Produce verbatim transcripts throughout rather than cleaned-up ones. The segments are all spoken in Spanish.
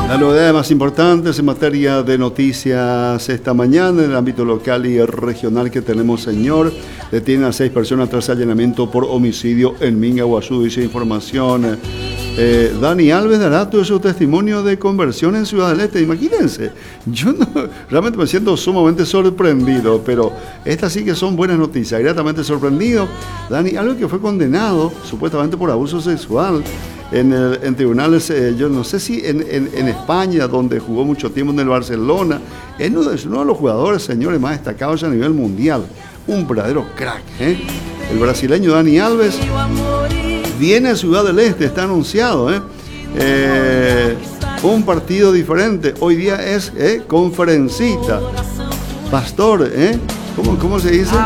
Las novedades más importantes en materia de noticias esta mañana en el ámbito local y regional que tenemos, señor. Detienen a seis personas tras allanamiento por homicidio en Minga, Guazú, dice información. Eh, Dani Alves dará todo su testimonio de conversión en Ciudad del Este. Imagínense, yo no, realmente me siento sumamente sorprendido, pero estas sí que son buenas noticias. Gratamente sorprendido. Dani Alves, que fue condenado supuestamente por abuso sexual en, el, en tribunales, eh, yo no sé si en, en, en España, donde jugó mucho tiempo en el Barcelona. Es uno, es uno de los jugadores, señores, más destacados a nivel mundial. Un verdadero crack, ¿eh? El brasileño Dani Alves viene a Ciudad del Este, está anunciado, ¿eh? Eh, un partido diferente. Hoy día es eh, conferencita. Pastor, ¿eh? ¿Cómo, cómo se dice?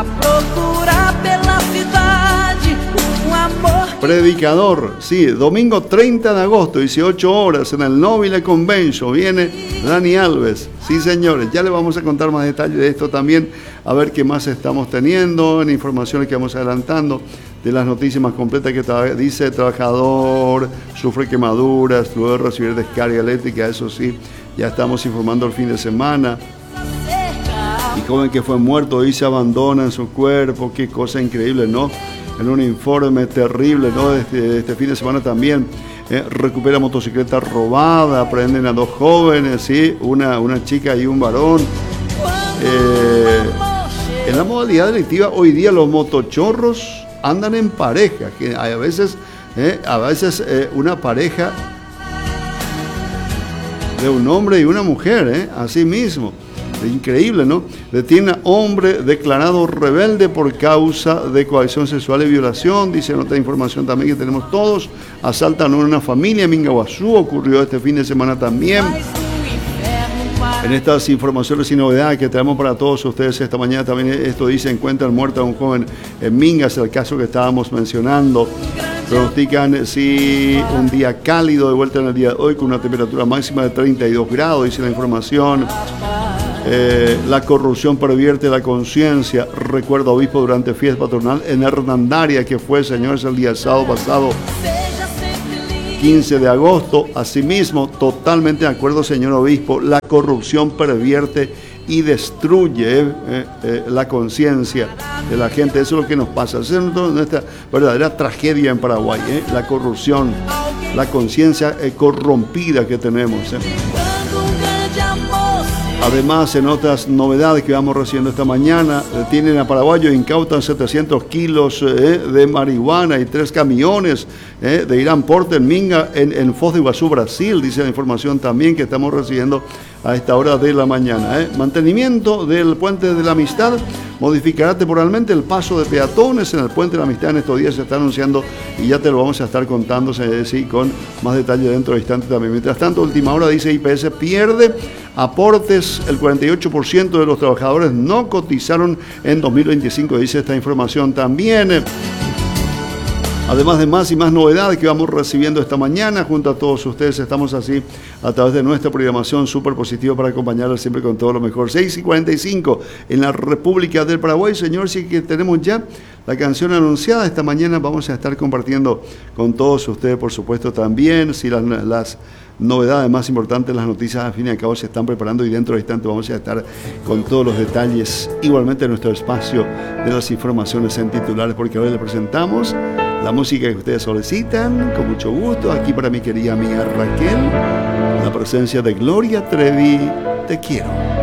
Predicador, sí, domingo treinta de agosto, dieciocho horas, en el Nobile Convention, viene Dani Alves. Sí, señores, ya le vamos a contar más detalles de esto también, a ver qué más estamos teniendo, en informaciones que vamos adelantando, de las noticias más completas que tra- dice trabajador, sufre quemaduras, luego de recibir descarga eléctrica, eso sí, ya estamos informando el fin de semana. Y joven que fue muerto y se abandona en su cuerpo, qué cosa increíble, ¿no? En un informe terrible, ¿no? De este, de este fin de semana también, eh, recupera motocicleta robada, aprenden a dos jóvenes, ¿sí? Una, una chica y un varón. Eh, en la modalidad delictiva, hoy día los motochorros andan en pareja, que hay a veces, eh, a veces eh, una pareja de un hombre y una mujer, eh, así mismo. Increíble, ¿no? Detiene a hombre declarado rebelde por causa de coacción sexual y violación. Dice en otra información también que tenemos todos. Asaltan a una familia en Minga, Guazú. Ocurrió este fin de semana también. En estas informaciones y novedades que traemos para todos ustedes esta mañana también, esto dice, encuentran muerto a un joven en Minga, es el caso que estábamos mencionando. Pronostican sí un día cálido de vuelta en el día de hoy con una temperatura máxima de treinta y dos grados, dice la información. Eh, la corrupción pervierte la conciencia. Recuerdo obispo durante fiesta patronal en Hernandaria, que fue, señores, el día sábado pasado, quince de agosto. Asimismo, totalmente de acuerdo, señor obispo, la corrupción pervierte y destruye eh, eh, la conciencia de la gente. Eso es lo que nos pasa. Esa es nuestra verdadera tragedia en Paraguay, eh, la corrupción, la conciencia eh, corrompida que tenemos. Eh. Además, en otras novedades que vamos recibiendo esta mañana, detienen a paraguayos e incautan setecientos kilos eh, de marihuana y tres camiones eh, de Irán Porte en Minga, en, en Foz de Iguazú, Brasil, dice la información también que estamos recibiendo a esta hora de la mañana. Eh. Mantenimiento del Puente de la Amistad modificará temporalmente el paso de peatones en el Puente de la Amistad. En estos días se está anunciando y ya te lo vamos a estar contando, eh, sí, con más detalle dentro de instantes también. Mientras tanto, última hora dice I P S pierde aportes, el cuarenta y ocho por ciento de los trabajadores no cotizaron en dos mil veinticinco, dice esta información también. Además de más y más novedades que vamos recibiendo esta mañana, junto a todos ustedes estamos así a través de nuestra programación súper positiva para acompañarles siempre con todo lo mejor. seis y cuarenta y cinco en la República del Paraguay, señor, sí que tenemos ya la canción anunciada. Esta mañana vamos a estar compartiendo con todos ustedes, por supuesto, también, si las, las novedades más importantes, las noticias al fin y al cabo se están preparando y dentro de instante vamos a estar con todos los detalles, igualmente en nuestro espacio de las informaciones en titulares, porque hoy les presentamos la música que ustedes solicitan, con mucho gusto, aquí para mi querida amiga Raquel, la presencia de Gloria Trevi, Te Quiero.